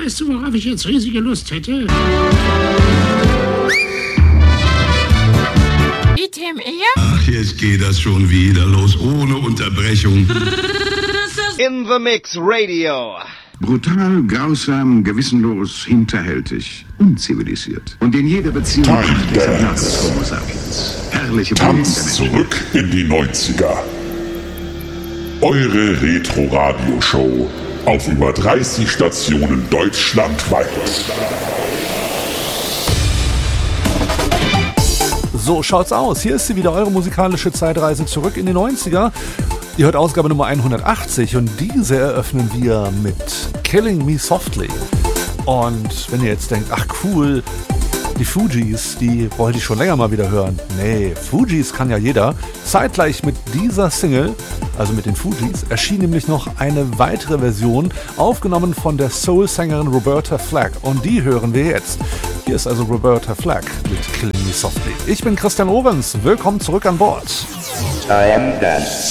weißt du, worauf ich jetzt riesige Lust hätte? Ach, jetzt geht das schon wieder los, ohne Unterbrechung. In the Mix Radio. Brutal, grausam, gewissenlos, hinterhältig, unzivilisiert. Und in jeder Beziehung des Homo sapiens. Herrliche Tanz zurück in die 90er. Eure Retro-Radio-Show auf über 30 Stationen deutschlandweit. So schaut's aus. Hier ist sie wieder, eure musikalische Zeitreise zurück in die 90er. Ihr hört Ausgabe Nummer 180 und diese eröffnen wir mit Killing Me Softly. Und wenn ihr jetzt denkt, ach cool, die Fugees, die wollte ich schon länger mal wieder hören. Nee, Fugees kann ja jeder. Zeitgleich mit dieser Single, also mit den Fugees, erschien nämlich noch eine weitere Version, aufgenommen von der Soul-Sängerin Roberta Flack. Und die hören wir jetzt. Hier ist also Roberta Flack mit Killing Me Softly. Ich bin Christian Ohrens. Willkommen zurück an Bord. I am done.